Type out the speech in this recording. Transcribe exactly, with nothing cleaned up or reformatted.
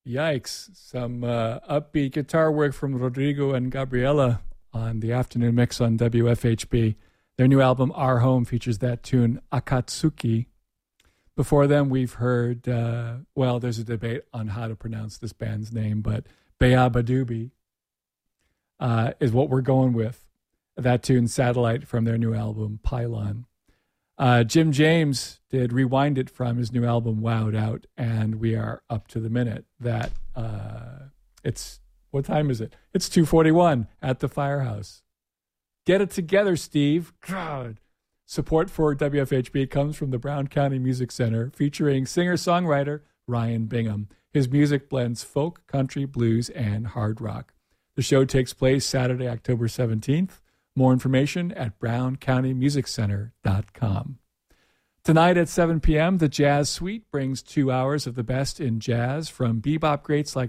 Yikes. Some uh, upbeat guitar work from Rodrigo and Gabriela on the afternoon mix on W F H B. Their new album, Our Home, features that tune, Akatsuki. Before them, we've heard, uh, well, there's a debate on how to pronounce this band's name, but Beabadoobie uh, is what we're going with. That tune, Satellite, from their new album, Pylon. Uh, Jim James did Rewind It from his new album, Wowed Out, and we are up to the minute that uh, it's, what time is it? It's two forty-one at the Firehouse. Get it together, Steve. God. Support for W F H B comes from the Brown County Music Center, featuring singer-songwriter Ryan Bingham. His music blends folk, country, blues, and hard rock. The show takes place Saturday, October seventeenth. More information at brown county music center dot com. Tonight at seven p.m., the Jazz Suite brings two hours of the best in jazz from bebop greats like